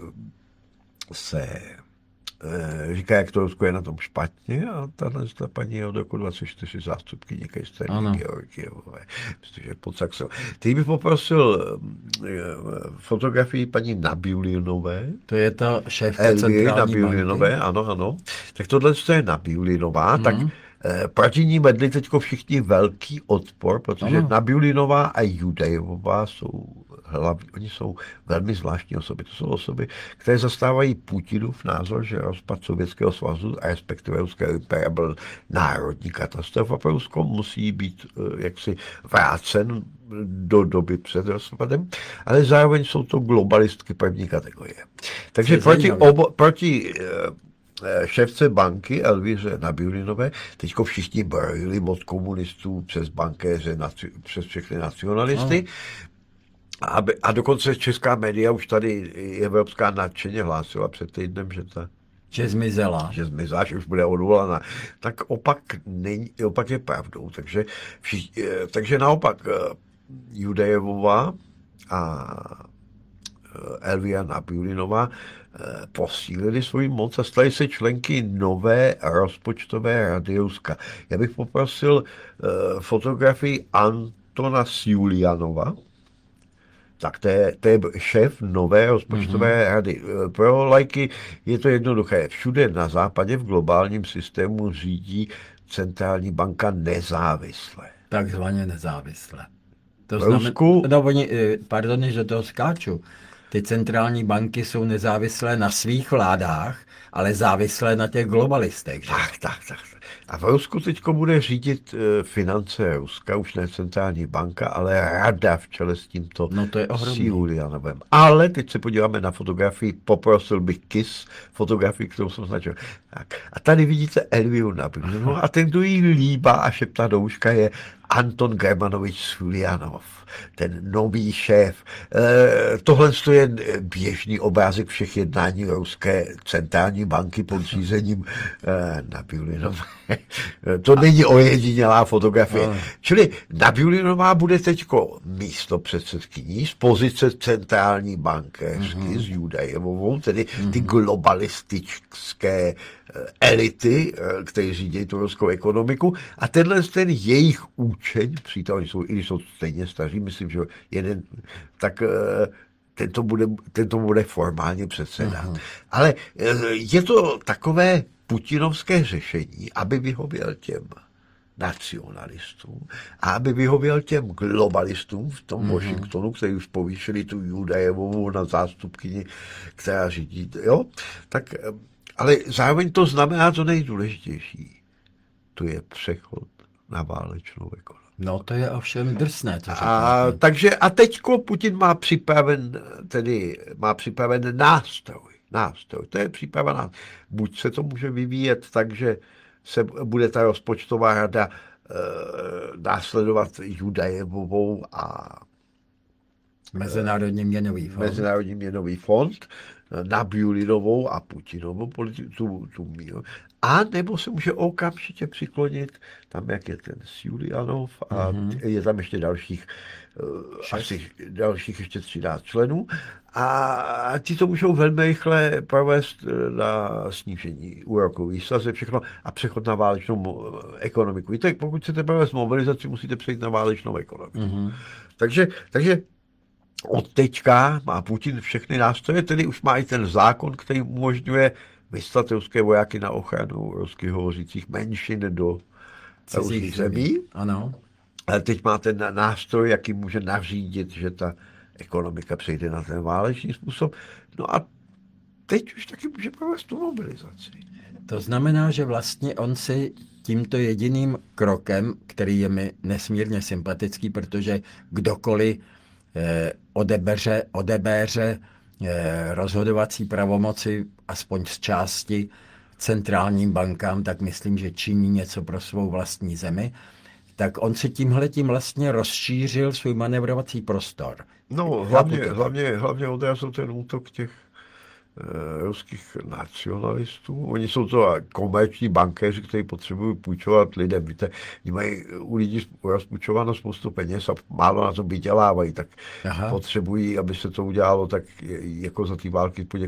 se říká, jak to Rusko je na tom špatně a tahle ta paní je od roku 24 zástupkyně Kejstérny Georgievové, protože pod Saxou. Teď bych poprosil fotografii paní Nabiulinové. To je ta šéfka centrální banky. Ano. Tak tohle je Nabiulinová, tak proti ní vedli teď všichni velký odpor, protože Nabiulinová a Judajevová jsou oni jsou velmi zvláštní osoby. To jsou osoby, které zastávají Putinův názor, že rozpad Sovětského svazu a respektive Ruského impéria byl národní katastrofa pro Rusko, musí být jaksi vrácen do doby před rozpadem, ale zároveň jsou to globalistky první kategorie. Takže proti šéfce banky Elvíře Nabiulinové teďko všichni brojili od komunistů přes bankéře, přes všechny nacionalisty. A dokonce česká média už tady evropská nadšeně hlásila před týdnem, že zmizela. Že zmizela, že už bude odvolaná. Tak opak je pravdou. Takže naopak Judajevová a Elvira Nabiulinová posílili svou moc a stali se členky nové rozpočtové rady Ruska. Já bych poprosil fotografii Antona Sjulianova. Tak to je šéf nové rozpočtové rady. Pro lajky je to jednoduché. Všude na západě v globálním systému řídí centrální banka nezávisle. Takzvaně nezávisle. To znamená, pardon, že to skáču. Ty centrální banky jsou nezávislé na svých vládách, ale závislé na těch globalistech. Že? Tak. A v Rusku teď bude řídit finance Ruska, už ne centrální banka, ale rada v čele s tímto Sjulianovem. Ale teď se podíváme na fotografii, poprosil bych fotografii, kterou jsem značil. Tak. A tady vidíte Elviru Nabiulinovou a ten, kdo jí líbá a šeptá do uška, je Anton Germanovič Sjulianov, ten nový šéf. Tohle je běžný obrázek všech jednání Ruské centrální banky pod řízením Nabiulinové. To není ojedinělá fotografie. Čili Nabiulinová bude teďko místo předsedkyní z pozice centrální bankéřky s Judajevovou, tedy ty globalistické elity, které řídí tu ruskou ekonomiku. A ten jejich účeň, přítel, jsou stejně staří, myslím, že jeden, tak ten to bude formálně předsedat. Ale je to takové putinovské řešení, aby vyhověl těm nacionalistům a aby vyhověl těm globalistům v tom Washingtonu, kteří už povýšili tu Judajevovou na zástupkyni, která řídí, jo, tak, ale zároveň to znamená to nejdůležitější. To je přechod na válečnou ekonomii. No to je ovšem drsné. Takže teďko Putin má připraven nástroj. To je připravená. Buď se to může vyvíjet tak, že se bude ta rozpočtová rada následovat Judajevovou a Mezinárodní měnový fond, Nabiulinovou a Putinovou politiku, a nebo se může okamžitě přiklonit tam, jak je ten Sjulianov a je tam ještě dalších ještě 13 členů a ti to můžou velmi rychle provést na snížení úrokových sazeb, všechno a přechod na válečnou ekonomiku. Víte, pokud chcete provést mobilizaci, musíte přejít na válečnou ekonomiku. Takže od teďka má Putin všechny nástroje, tedy už má i ten zákon, který umožňuje vyslat ruské vojáky na ochranu ruských hovořících menšin do různých zemí. Ano. Ale teď má ten nástroj, jaký může nařídit, že ta ekonomika přejde na ten válečný způsob. No a teď už taky může provést tu mobilizaci. To znamená, že vlastně on si tímto jediným krokem, který je mi nesmírně sympatický, protože kdokoliv odebere rozhodovací pravomoci, aspoň z části centrálním bankám, tak myslím, že činí něco pro svou vlastní zemi, tak on si tímhletím vlastně rozšířil svůj manevrovací prostor. No, hlavně odrazil ten útok těch ruských nacionalistů. Oni jsou to komerční bankéři, kteří potřebují půjčovat lidem. Víte, oni mají u lidí rozpůjčováno spoustu peněz a málo na to vydělávají, tak potřebují, aby se to udělalo tak jako za té války